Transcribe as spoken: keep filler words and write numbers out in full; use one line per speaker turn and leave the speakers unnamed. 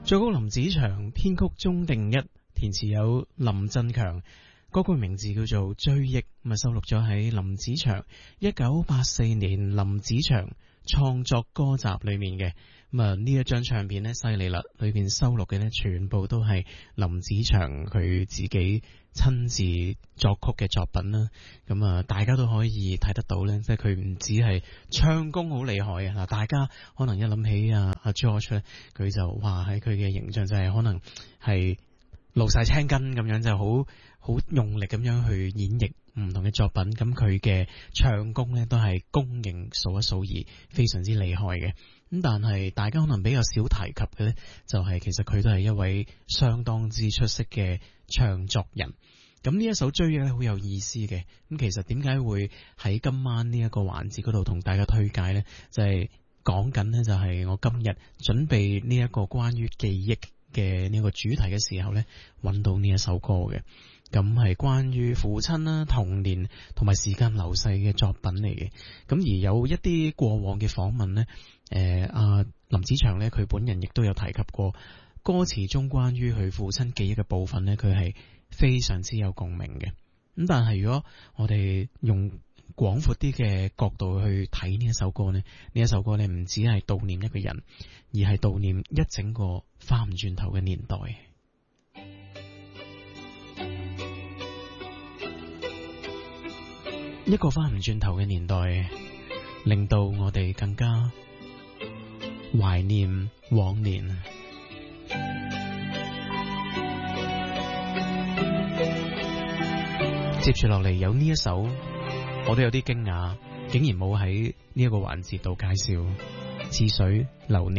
作曲林子祥，編曲鍾定一，填詞有林振強。歌曲名字叫做《追憶》，咁啊收錄咗喺林子祥一九八四年林子祥創作歌集裏面嘅。咁啊呢一張唱片呢，犀利啦，裏邊收錄嘅呢，全部都係林子祥佢自己親自作曲嘅作品啦。咁啊大家都可以睇得到呢，即係佢唔止係唱功好厲害啊！嗱，大家可能一諗起啊阿 George 咧，佢就話喺佢嘅形象就係可能係露晒青筋咁樣，就好好用力咁樣去演繹唔同嘅作品。咁佢嘅唱功呢，都係公認數一數二，非常之厲害嘅。咁但係大家可能比較少提及嘅呢，就係其實佢都係一位相當之出色嘅唱作人。咁呢一首追憶咧好有意思嘅。咁其實點解會喺今晚呢一個環節嗰度同大家推介呢？就係講緊呢，就係我今日準備呢一個關於記憶嘅呢個主題嘅時候呢，揾到呢一首歌嘅。咁係關於父親啦、童年同埋時間流逝嘅作品嚟嘅。咁而有一啲過往嘅訪問呢，誒、呃、阿林子祥呢，佢本人亦都有提及過歌詞中關於佢父親記憶嘅部分呢，佢係非常之有共鳴嘅。咁但係如果我哋用廣闊啲嘅角度去睇呢一首歌呢，呢一首歌呢唔止係悼念一個人，而係悼念一整個翻唔轉頭嘅年代。一個翻唔轉頭嘅年代，令到我哋更加懷念往年。接住落嚟有呢一首，我都有啲驚訝，竟然冇喺呢一個環節度介紹《似水流年》。